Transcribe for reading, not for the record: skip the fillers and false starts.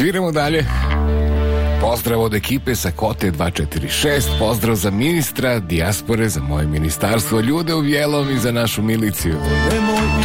Sviramo dalje. Pozdrav od ekipe sa Kote 246, pozdrav za ministra dijaspore, za moje ministarstvo, ljude u Bijelom i za našu miliciju. Nemoj